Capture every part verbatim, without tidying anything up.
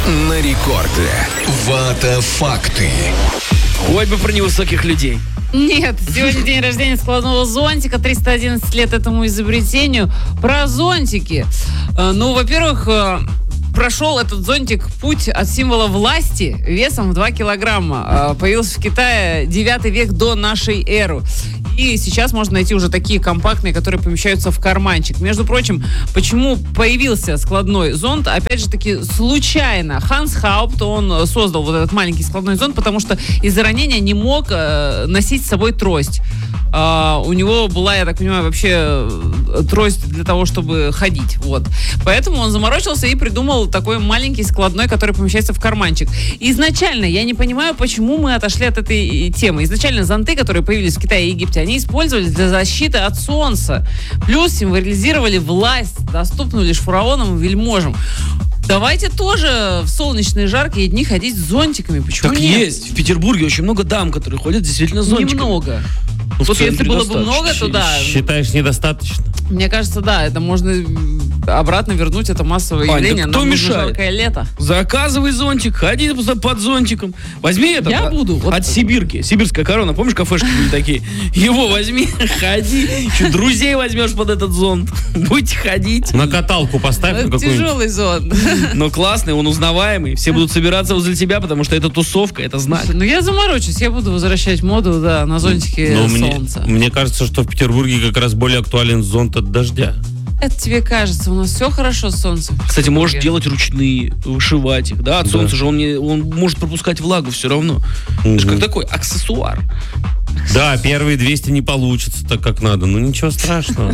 на рекорде. Вата факты. Ой бы про невысоких людей. Нет, сегодня день рождения складного зонтика, триста одиннадцать лет этому изобретению. Про зонтики. Ну, во-первых, прошел этот зонтик путь от символа власти весом в два килограмма. Появился в Китае девятый век до нашей эры. И сейчас можно найти уже такие компактные, которые помещаются в карманчик. Между прочим, почему появился складной зонт? Опять же таки, случайно. Ханс Хаупт, он создал вот этот маленький складной зонт, потому что из-за ранения не мог э, носить с собой трость. Uh, у него была, я так понимаю, вообще трость для того, чтобы ходить. Вот. Поэтому он заморочился и придумал такой маленький складной, который помещается в карманчик. Изначально я не понимаю, почему мы отошли от этой темы. Изначально зонты, которые появились в Китае и Египте, они использовались для защиты от солнца. Плюс символизировали власть, доступную лишь фараонам и вельможам. Давайте тоже в солнечные жаркие дни ходить с зонтиками. Почему так нет? Есть. В Петербурге очень много дам, которые ходят действительно с зонтиками. Немного. Ну, вот если было бы много, то да. Считаешь, недостаточно? Мне кажется, да, это можно обратно вернуть, это массовое Ань, явление. кто Нам мешает? нужно жаркое лето. Заказывай зонтик, ходи под зонтиком. Возьми это. Я от, буду. Вот. От Сибирки. Сибирская корона. Помнишь, кафешки были такие? Его возьми, ходи. Еще друзей возьмешь под этот зонт. Будете ходить. На каталку поставь. Это какую-нибудь. тяжелый зонт. Но классный, он узнаваемый. Все будут собираться возле тебя, потому что это тусовка, это знак. Ну я заморочусь, я буду возвращать моду, да, на зонтике Но мне, солнца. мне кажется, что в Петербурге как раз более актуален зонт от дождя. Это тебе кажется, у нас все хорошо с солнцем. Кстати, можешь делать ручные, вышивать их, да? От Да. солнца же он, не, он может пропускать влагу все равно. Это же как такой аксессуар. Да, первые двести не получится так, как надо. Ну, ничего страшного.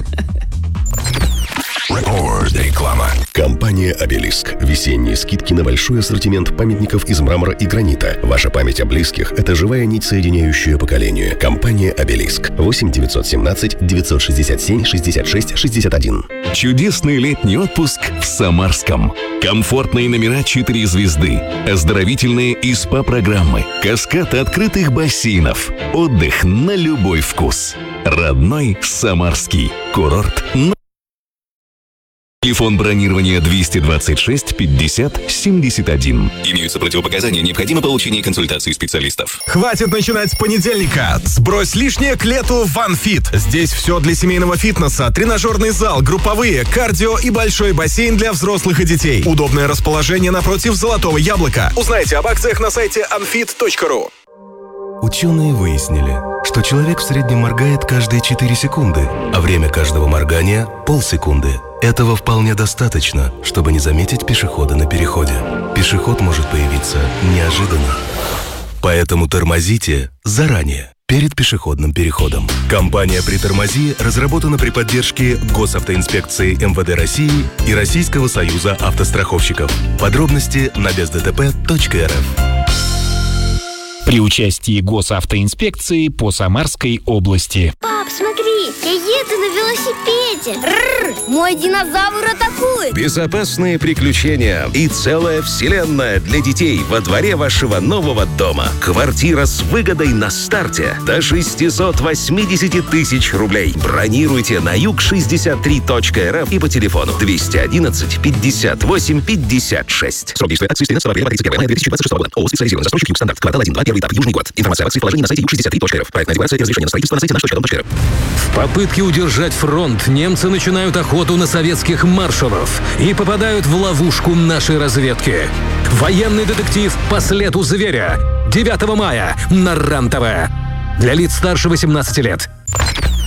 Реклама. Компания «Обелиск». Весенние скидки на большой ассортимент памятников из мрамора и гранита. Ваша память о близких – это живая нить, соединяющая поколение. Компания «Обелиск». восемь девятьсот семнадцать девятьсот шестьдесят семь шестьдесят шесть шестьдесят один. Чудесный летний отпуск в Самарском. Комфортные номера четыре звезды. Оздоровительные и СПА-программы. Каскад открытых бассейнов. Отдых на любой вкус. Родной Самарский курорт. Телефон бронирования двести двадцать шесть пятьдесят семьдесят один. Имеются противопоказания, необходимо получение консультации специалистов. Хватит начинать с понедельника. Сбрось лишнее к лету в OneFit. Здесь все для семейного фитнеса. Тренажерный зал, групповые, кардио и большой бассейн для взрослых и детей. Удобное расположение напротив Золотого Яблока. Узнайте об акциях на сайте онфит точка ру. Ученые выяснили, что человек в среднем моргает каждые четыре секунды, а время каждого моргания – полсекунды. Этого вполне достаточно, чтобы не заметить пешехода на переходе. Пешеход может появиться неожиданно. Поэтому тормозите заранее, перед пешеходным переходом. Компания «Притормози» разработана при поддержке Госавтоинспекции эм вэ дэ России и Российского союза автостраховщиков. Подробности на без дэ тэ пэ точка эр эф. При участии Госавтоинспекции по Самарской области. Пап, смотри, я еду на велосипеде. Рррр, мой динозавр атакует. Безопасные приключения и целая вселенная для детей во дворе вашего нового дома. Квартира с выгодой на старте до шестьсот восемьдесят тысяч рублей. Бронируйте на юг шестьдесят три точка эр эф и по телефону двести одиннадцать пятьдесят восемь пятьдесят шесть. Срок действия акции с тринадцатого апреля по тридцатое первого мая две тысячи двадцать шестого года. ООО «Специализированный застройщик Юг Стандарт». Квартал один, два, первый этап, Южный город. Информация об акции в положении на сайте юг шестьдесят три точка эр эф. Проектная декларация и разрешение на строительство на сайте наш точка дом точка эр эф. В попытке удержать фронт немцы начинают охоту на советских маршалов и попадают в ловушку нашей разведки. Военный детектив «По следу зверя» девятого мая на РЕН-ТВ. Для лиц старше восемнадцати лет.